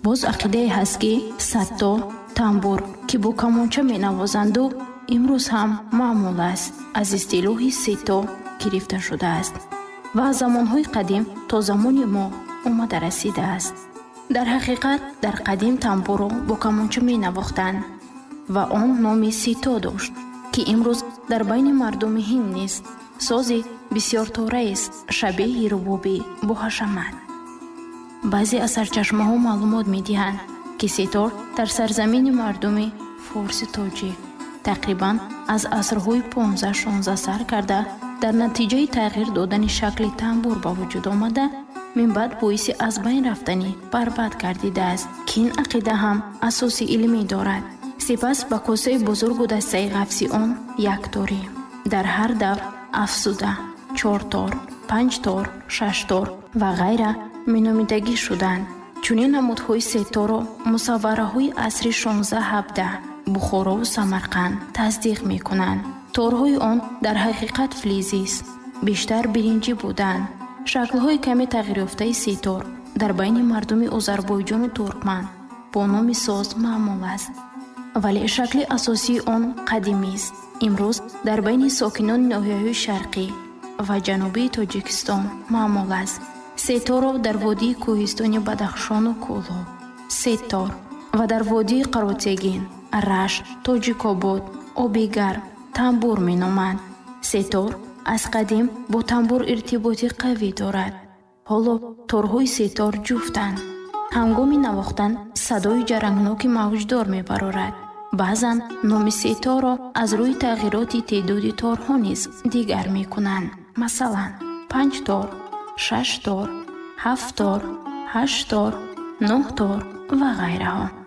боз ақидае ҳаст ки сатто, тамбур ки бо камонча менавозанду имрӯз ҳам маъмул аст, аз истилоҳи сито гирифта шудааст ва аз замонҳои қадим то замони мо омада расидааст. дар ҳақиқат дар қадим тамбурро бо камонча менавохтанд ва он номи сито дошт ки имрӯз дар байни мардуми ҳинд низ сози бисёртораест, шабеҳи рубобӣ бо ҳашамат. баъзе аз сарчашмаҳо маълумот медиҳанд ки ситор дар сарзамини мардуми форси тоҷик тақрибан аз асрҳои 15-16 сар карда дар натиҷаи тағйир додани шакли тамбур ба вуҷуд омада минбаъд боиси аз байн рафтани барбад гардидааст ки ин ақида ҳам асоси илмӣ дорад. сипас ба косаи бузургу дастаи ғафси он яктори дар ҳар давр афзуда 4 тор, 5 тор, 6 тор ва ғайра меномидагӣ шуданд. чунин намудҳои сеторо мусаввараҳои асри 16-17 бухорову самарқанд таздиқ мекунанд. торҳои он дар ҳақиқат флизист, бештар биринҷӣ буданд. шаклҳои каме тағйирёфтаи сетор дар байни мардуми озарбойҷону туркман бо номи соз маъмул аст, вале шакли асосии он қадимист. имрӯз дар байни сокинони ноҳияҳои шарқӣ ва ҷанубии тоҷикистон маъмул аст. сеторо дар водии кӯҳистони бадахшону кӯлоб, сетор ва дар водии қаротегин, рашт, тоҷикобод, обигарм тамбур меноманд. сетор аз қадим бо тамбур иртиботи қавӣ дорад. ҳоло торҳои сетор ҷуфтанд. ҳангоми навохтан садои ҷарангноки мавҷдор мебарорад. баъзан номи сеторро аз рӯи тағйироти теъдоди торҳо низ дигар мекунанд. масалан 5 тор, 6 тор, 7 тор, 8 тор, 9 тор ва ғайраҳо.